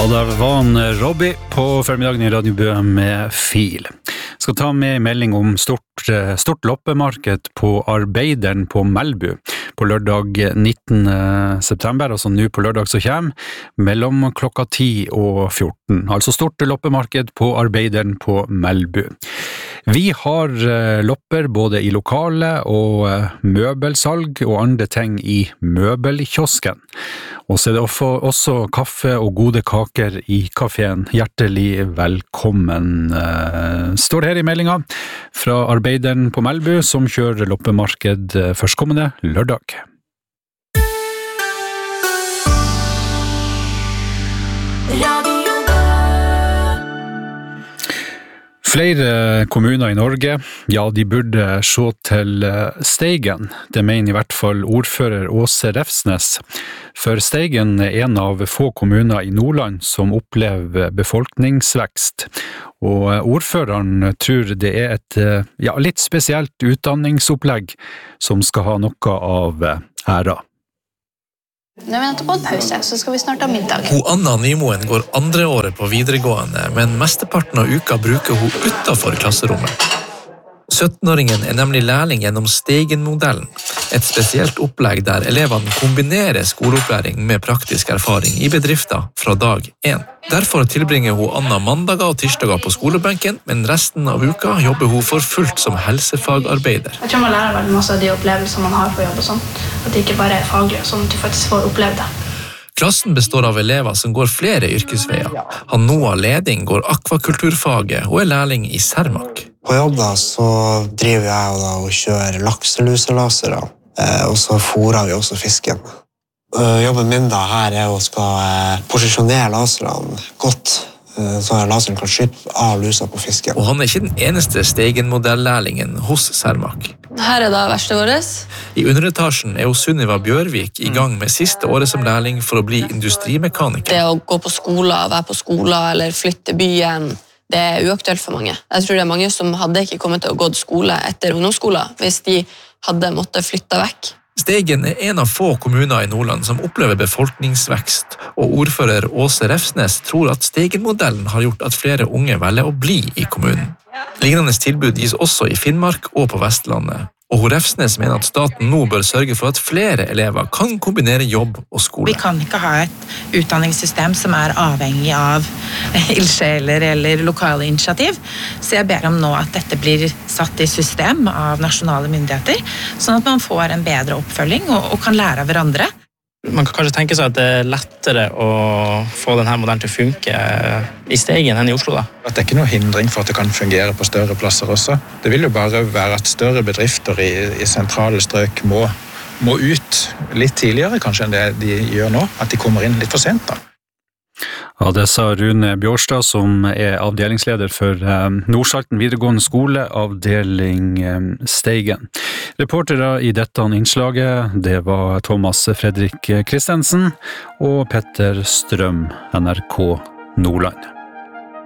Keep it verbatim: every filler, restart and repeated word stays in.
Ja, det var en Robbie på formiddagen I Radio Bø med Fil. Jeg skal ta med en melding om stort, stort loppemarked på Arbeideren på Melbu på lørdag nittende september, altså nå på lørdag så kommer, mellom klokka ti og fjorten. Altså stort loppemarked på Arbeideren på Melbu. Vi har lopper både I lokale og møbelsalg og andre ting I møbelkiosken. Og så er det også kaffe og gode kaker I kaféen. Hjertelig velkommen, står det her I meldingen fra Arbeideren på Melbu, som kjører loppemarked førstkommende lørdag. Flere kommuner I Norge, ja, de burde se til Steigen. Det mener I hvert fall ordfører Åse Refsnes. For Steigen er en av få kommuner I Nordland som opplever befolkningsvekst. Og ordføreren tror det er et ja, litt spesielt utdanningsopplegg som skal ha noe av æra. Nå har vi nettopp fått pause, så skal vi snart ha middag. Hun Anna Nymoen går andre året på videregående, men mesteparten av uka bruker hun utenfor klasserommet. syttenåringen er nemlig lærling gjennom Steigen-modellen, et spesielt opplegg der elevene kombinerer skoleopplæring med praktisk erfaring I bedrifter fra dag én. Derfor tilbringer hun Anna mandager og tirsdager på skolebenken, men resten av uka jobber hun for fullt som helsefagarbeider. Jeg tror man lærer veldig masse av de opplevelsene man har på jobb og sånn, at det ikke bare er faglig, sånn at du faktisk får oppleve det. Klassen består av elever som går flere yrkesveier. Han Noah Leding går akvakulturfaget og er lærling I Cermaq. På jobb da, så driver jeg da og kjører lakseluselasere, og så fôrer vi også fisken. Jobben min da her er å skal posisjonere laserne godt, så laseren kan skyte av lusa på fisken. Og han er ikke den eneste Steigen-modell-lærlingen hos Cermaq. Her er da verste våres. I underetasjen er Sunniva Bjørvik I gang med siste året som lærling for å bli industrimekaniker. Det å gå på skolen, være på skolen eller flytte byen, det er uaktuelt for mange. Jeg tror det er mange som hadde ikke kommet til å gå til skole etter ungdomsskolen hvis de hadde måttet flytte vekk. Steigen er en av få kommuner I Nordland som opplever befolkningsvekst, og ordfører Åse Refsnes tror at Steigen-modellen har gjort at flere unge velger å bli I kommunen. Lignende tilbud gis også I Finnmark og på Vestlandet, og Refsnes mener at staten nå bør sørge for at flere elever kan kombinere jobb og skole. Vi kan ikke ha et utdanningssystem som er avhengig av ildsjeler eller lokale initiativ, så jeg ber om nå at dette blir satt I system av nasjonale myndigheter, sånn at man får en bedre oppfølging og, og kan lære av hverandre. Man kan kanskje tenke seg at det er lettere å få denne modellen til å funke I Steigen enn I Oslo da. At det er ikke noe hindring for at det kan fungere på større plasser også. Det vil jo bare være at større bedrifter I, I sentrale strøk må, må ut litt tidligere kanskje enn det de gjør nå, at de kommer inn litt for sent da. Ja, det sa Rune Bjørstad, som er avdelingsleder for eh, Nordsalten videregående skole, avdeling eh, Steigen. Reportere I dette innslaget, det var Thomas Fredrik Kristensen og Petter Strøm, N R K Nordland.